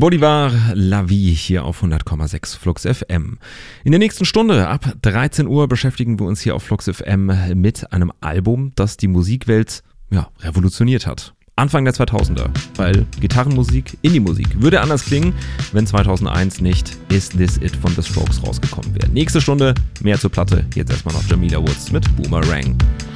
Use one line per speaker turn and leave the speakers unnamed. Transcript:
Bolivar La Vie hier auf 100,6 Flux FM. In der nächsten Stunde ab 13 Uhr beschäftigen wir uns hier auf Flux FM mit einem Album, das die Musikwelt revolutioniert hat. Anfang der 2000er, weil Gitarrenmusik, Indie-Musik würde anders klingen, wenn 2001 nicht Is This It von The Strokes rausgekommen wäre. Nächste Stunde mehr zur Platte, jetzt erstmal noch Jamila Woods mit Boomerang.